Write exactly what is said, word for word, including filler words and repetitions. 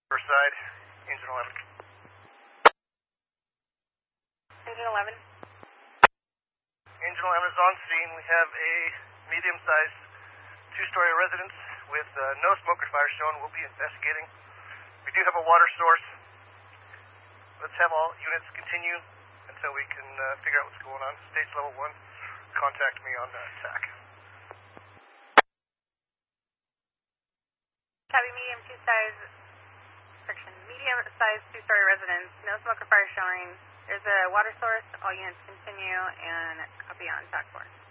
Riverside, Engine eleven. Engine eleven. Engine eleven is on scene. We have a medium-sized two-story residence with uh, no smoke or fire shown. We'll be investigating. We do have a water source. Let's have all units continue until we can uh, figure out what's going on. Stage level one, contact me on uh, T A C. Copy, medium two-size, friction, medium-sized two-story residence, no smoke or fire showing. There's a water source, all units continue, and copy on T A C four.